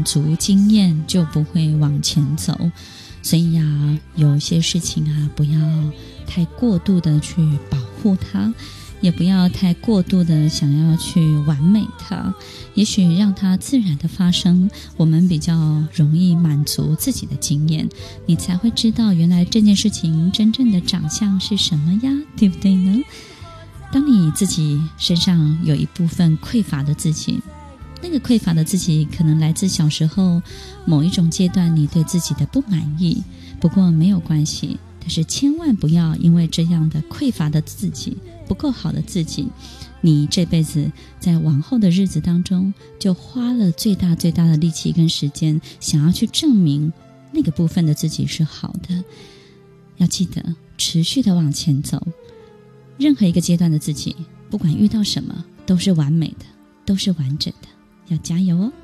足经验就不会往前走。所以啊，有些事情啊，不要太过度的去保护它，也不要太过度的想要去完美它，也许让它自然的发生，我们比较容易满足自己的经验，你才会知道原来这件事情真正的长相是什么呀，对不对呢？当你自己身上有一部分匮乏的自己，那个匮乏的自己可能来自小时候某一种阶段你对自己的不满意，不过没有关系，但是千万不要因为这样的匮乏的自己，不够好的自己，你这辈子在往后的日子当中就花了最大的力气跟时间，想要去证明那个部分的自己是好的。要记得持续的往前走，任何一个阶段的自己，不管遇到什么都是完美的，都是完整的，要加油哦。